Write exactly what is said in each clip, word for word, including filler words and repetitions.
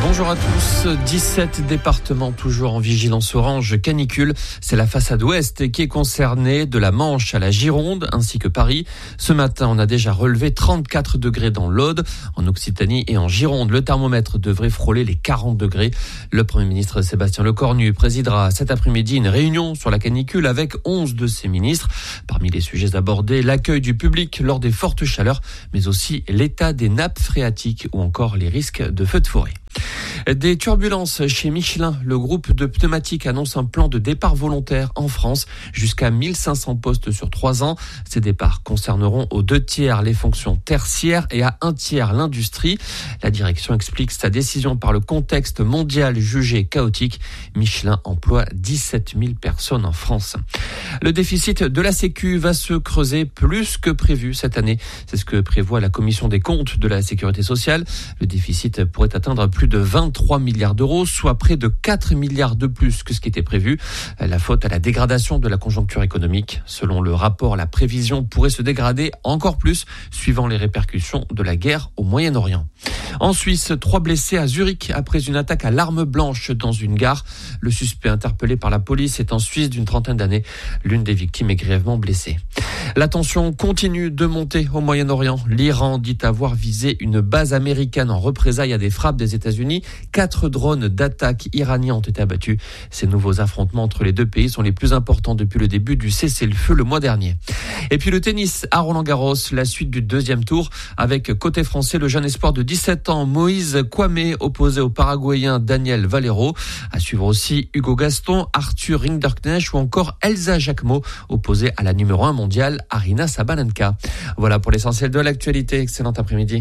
Bonjour à tous. dix-sept départements toujours en vigilance orange canicule. C'est la façade ouest qui est concernée, de la Manche à la Gironde ainsi que Paris. Ce matin, on a déjà relevé trente-quatre degrés dans l'Aude. En Occitanie et en Gironde, le thermomètre devrait frôler les quarante degrés. Le Premier ministre Sébastien Lecornu présidera cet après-midi une réunion sur la canicule avec onze de ses ministres. Parmi les sujets abordés, l'accueil du public lors des fortes chaleurs, mais aussi l'état des nappes phréatiques ou encore les risques de feux de forêt. Des turbulences chez Michelin. Le groupe de pneumatiques annonce un plan de départ volontaire en France jusqu'à mille cinq cents postes sur trois ans. Ces départs concerneront aux deux tiers les fonctions tertiaires et à un tiers l'industrie. La direction explique sa décision par le contexte mondial jugé chaotique. Michelin emploie dix-sept mille personnes en France. Le déficit de la Sécu va se creuser plus que prévu cette année. C'est ce que prévoit la Commission des comptes de la Sécurité sociale. Le déficit pourrait atteindre plus de vingt-trois milliards d'euros, soit près de quatre milliards de plus que ce qui était prévu. La faute à la dégradation de la conjoncture économique. Selon le rapport, la prévision pourrait se dégrader encore plus, suivant les répercussions de la guerre au Moyen-Orient. En Suisse, trois blessés à Zurich après une attaque à l'arme blanche dans une gare. Le suspect interpellé par la police est en Suisse d'une trentaine d'années. L'une des victimes est grièvement blessée. La tension continue de monter au Moyen-Orient. L'Iran dit avoir visé une base américaine en représailles à des frappes des États-Unis. Quatre drones d'attaque iraniens ont été abattus. Ces nouveaux affrontements entre les deux pays sont les plus importants depuis le début du cessez-le-feu le mois dernier. Et puis le tennis à Roland-Garros, la suite du deuxième tour avec côté français le jeune espoir de dix-sept ans Moïse Kwame opposé au Paraguayen Daniel Valero. À suivre aussi Hugo Gaston, Arthur Rinderknecht ou encore Elsa Jacquemot opposée à la numéro un mondiale Aryna Sabalenka. Voilà pour l'essentiel de l'actualité. Excellent après-midi.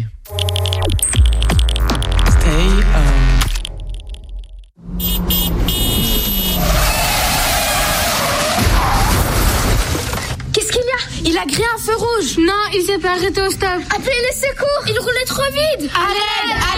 Stay on. Qu'est-ce qu'il y a? Il a grillé un feu rouge. Non, il s'est pas arrêté au stop. Appelez les secours. Il roulait trop vite. À l'aide, à l'aide.